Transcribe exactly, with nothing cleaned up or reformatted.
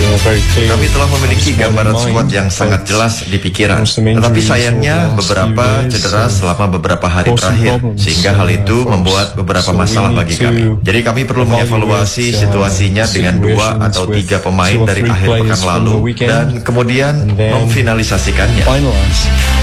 Kami telah memiliki gambaran squad yang sangat jelas di pikiran. Tetapi sayangnya beberapa cedera selama beberapa hari terakhir, sehingga hal itu membuat beberapa masalah bagi kami. Jadi kami perlu mengevaluasi situasinya dengan dua atau tiga pemain dari akhir pekan lalu dan kemudian memfinalisasikannya.